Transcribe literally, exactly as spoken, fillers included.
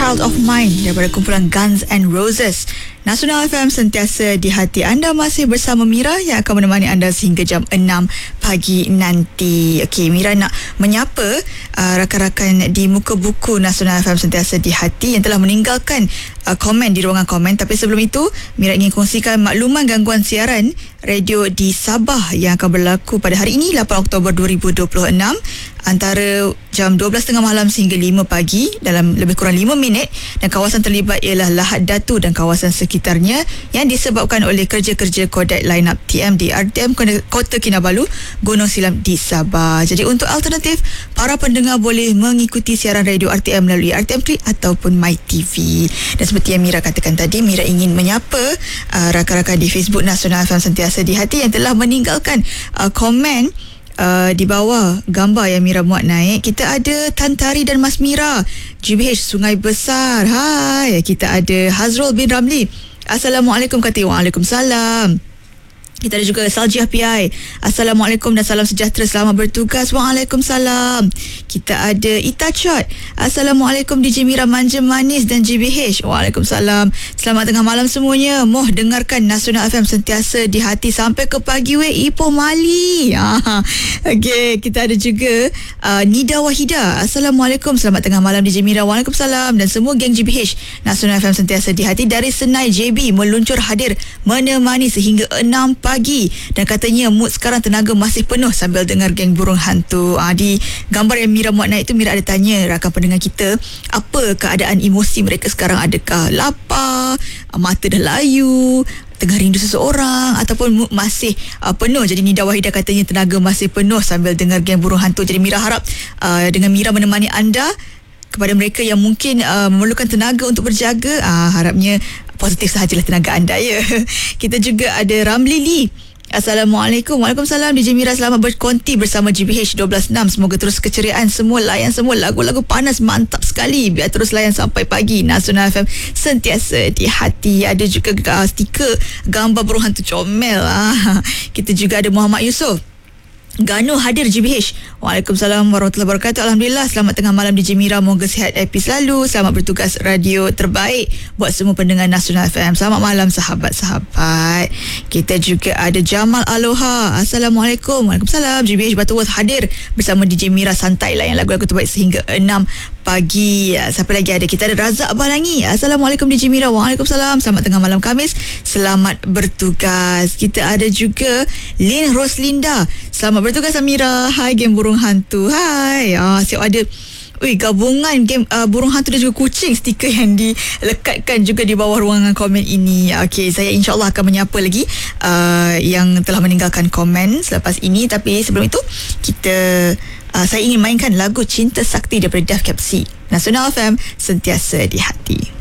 Child of Mine daripada kumpulan Guns N' Roses. Nasional F M sentiasa di hati anda, masih bersama Mira yang akan menemani anda sehingga jam enam pagi nanti. Okey, Mira nak menyapa uh, rakan-rakan di muka buku Nasional F M sentiasa di hati yang telah meninggalkan uh, komen di ruangan komen. Tapi sebelum itu, Mira ingin kongsikan makluman gangguan siaran radio di Sabah yang akan berlaku pada hari ini lapan Oktober dua ribu dua puluh enam antara jam dua belas tiga puluh malam sehingga lima pagi dalam lebih kurang lima minit, dan kawasan terlibat ialah Lahad Datu dan kawasan sekitarnya yang disebabkan oleh kerja-kerja kodak line-up T M di R T M Kota Kinabalu, Gunung Silam di Sabah. Jadi untuk alternatif, para pendengar boleh mengikuti siaran radio R T M melalui R T M Klik ataupun MyTV. Dan seperti yang Mira katakan tadi, Mira ingin menyapa uh, rakan-rakan di Facebook Nasional F M sentiasa di hati yang telah meninggalkan uh, komen Uh, di bawah gambar yang Mira muat naik. Kita ada Tan Tari dan Mas Mira, G B H Sungai Besar. Hai. Kita ada Hazrul bin Ramli. Assalamualaikum, kata waalaikumsalam. Kita ada juga Saljiah P I. Assalamualaikum dan salam sejahtera, selamat bertugas. Waalaikumsalam. Kita ada Ita Chot. Assalamualaikum D J Mira Manja Manis dan G B H. Waalaikumsalam. Selamat tengah malam semuanya. Moh dengarkan Nasional F M sentiasa di hati sampai ke pagi weh Ipoh Mali. Ah, Okey, kita ada juga uh, Nida Wahida. Assalamualaikum, selamat tengah malam D J Mira. Waalaikumsalam. Dan semua geng G B H Nasional F M sentiasa di hati dari Senai J B meluncur hadir menemani sehingga enam pagi, dan katanya mood sekarang tenaga masih penuh sambil dengar geng burung hantu. Ah, di gambar yang Mira muat naik tu, Mira ada tanya rakan pendengar kita apa keadaan emosi mereka sekarang. Adakah lapar, mata dah layu, tengah rindu seseorang, ataupun mood masih uh, penuh. Jadi Nida Wahida katanya tenaga masih penuh sambil dengar geng burung hantu. Jadi Mira harap uh, dengan Mira menemani anda, kepada mereka yang mungkin uh, memerlukan tenaga untuk berjaga, uh, harapnya positif sahajalah tenaga anda, ya. Kita juga ada Ramli Lee. Assalamualaikum. Waalaikumsalam D J Mira, selamat berkonti bersama G B H satu dua enam. Semoga terus keceriaan semua, layan semua lagu-lagu panas, mantap sekali. Biar terus layan sampai pagi. Nasional F M sentiasa di hati. Ada juga uh, stiker gambar burung hantu comel. Ah. Kita juga ada Muhammad Yusof. Gano hadir G B H. Waalaikumsalam warahmatullahi wabarakatuh. Alhamdulillah, selamat tengah malam D J Mira. Moga sihat, happy selalu. Selamat bertugas, radio terbaik buat semua pendengar Nasional F M. Selamat malam sahabat-sahabat. Kita juga ada Jamal Aloha. Assalamualaikum. Waalaikumsalam. G B H Butterworth hadir bersama D J Mira, santai layan lagu-lagu terbaik sehingga enam pagi. Siapa lagi ada? Kita ada Razak Balangi. Assalamualaikum D J Mira. Waalaikumsalam. Selamat tengah malam Khamis. Selamat bertugas. Kita ada juga Lin Roslinda. Selamat bertugas Amira. Hai geng burung hantu. Hai. Ah, siap ada Ui, gabungan game uh, burung hantu dan juga kucing, stiker yang dilekatkan juga di bawah ruangan komen ini. Okey, saya insyaAllah akan menyapa lagi uh, yang telah meninggalkan komen selepas ini. Tapi sebelum itu, kita uh, saya ingin mainkan lagu Cinta Sakti daripada Daf Capsi. Nasional F M sentiasa di hati.